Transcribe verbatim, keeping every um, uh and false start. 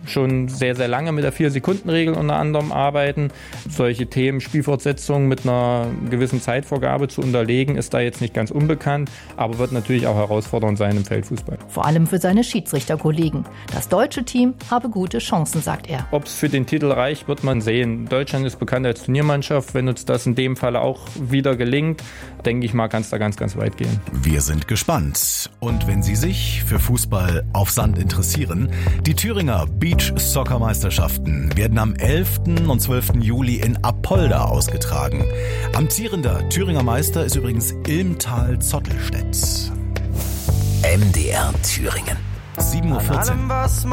schon sehr, sehr lange mit der Vier-Sekunden-Regel unter anderem arbeiten. Solche Themen, Spielfortsetzungen mit einer gewissen Zeitvorgabe zu unterlegen, ist da jetzt nicht ganz unbekannt, aber wird natürlich auch herausfordernd sein im Feldfußball. Vor allem für seine Schiedsrichterkollegen. Das deutsche Team habe gute Chancen, sagt er. Ob es für den Titel reicht, wird man sehen. Deutschland ist bekannt als Turniermannschaft. Wenn uns das in dem Fall auch wieder gelingt, denke ich mal, kann es da ganz, ganz weit gehen. Wir sind gespannt. Und wenn Sie sich für Fußball auf Sand interessieren, die Thüringer Beach-Soccer-Meisterschaften werden am elften und zwölften Juli in Apolda ausgetragen. Amtierender Thüringer Meister ist übrigens Ilmtal Zottelstedt. M D R Thüringen. sieben Uhr vierzehn.